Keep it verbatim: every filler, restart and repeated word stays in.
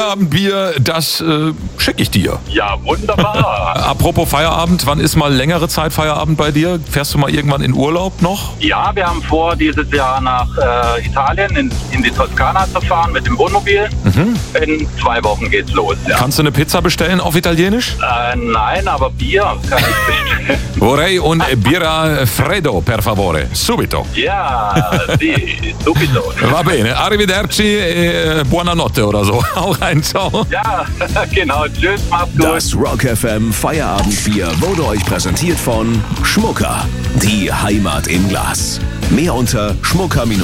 Feierabendbier, das äh, schicke ich dir. Ja, wunderbar. Apropos Feierabend, wann ist mal längere Zeit Feierabend bei dir? Fährst du mal irgendwann in Urlaub noch? Ja, wir haben vor, dieses Jahr nach äh, Italien, in, in die Toskana zu fahren mit dem Wohnmobil. Mhm. In zwei Wochen geht's los. Ja. Kannst du eine Pizza bestellen auf Italienisch? Äh, nein, aber Bier kann ich bestellen. Vorrei un birra freddo, per favore. Subito. Ja, sì, subito. Va bene, arrivederci e buonanotte oder so. Hau rein, ciao. Ja, genau. Tschüss, macht's gut. Das Rock F M Feierabendbier wurde euch präsentiert von Schmucker. Die Heimat im Glas. Mehr unter schmucker